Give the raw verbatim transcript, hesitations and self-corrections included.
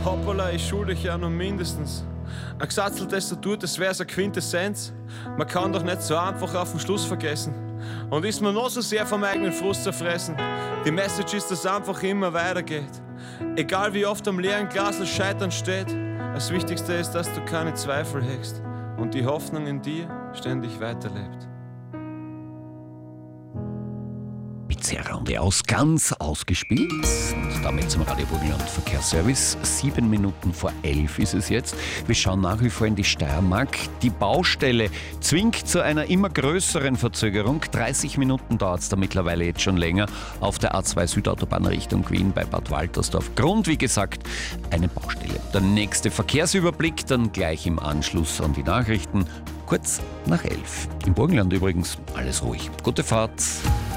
Hoppala, ich schulde dich ja nur mindestens. Ein gesatzeltes Statut, das wär's eine Quintessenz. Man kann doch nicht so einfach auf den Schluss vergessen. Und ist man noch so sehr vom eigenen Frust zerfressen. Die Message ist, dass es einfach immer weitergeht. Egal wie oft am leeren Glas das Scheitern steht. Das Wichtigste ist, dass du keine Zweifel hegst und die Hoffnung in dir ständig weiterlebt. Runde aus, ganz ausgespielt. Und damit zum Radio Burgenland Verkehrsservice. Sieben Minuten vor elf ist es jetzt. Wir schauen nach wie vor in die Steiermark. Die Baustelle zwingt zu einer immer größeren Verzögerung. dreißig Minuten dauert es da mittlerweile jetzt schon länger auf der A zwei Südautobahn Richtung Wien bei Bad Waltersdorf. Grund, wie gesagt, eine Baustelle. Der nächste Verkehrsüberblick dann gleich im Anschluss an die Nachrichten. Kurz nach elf. Im Burgenland übrigens alles ruhig. Gute Fahrt.